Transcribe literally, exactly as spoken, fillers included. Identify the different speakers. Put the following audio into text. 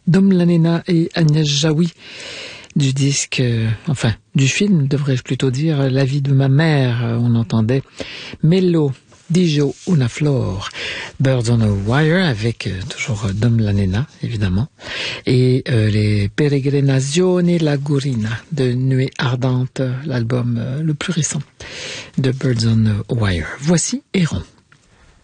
Speaker 1: Dom Lanena et Agnès Jaoui du disque, euh, enfin du film devrais-je plutôt dire, La vie de ma mère. On entendait Mello Dijo una flor, Birds on a Wire avec euh, toujours euh, Dom Lanena évidemment, et euh, les Peregrinazioni Lagurina de Nuée Ardente, l'album euh, le plus récent de Birds on a Wire. Voici Héron.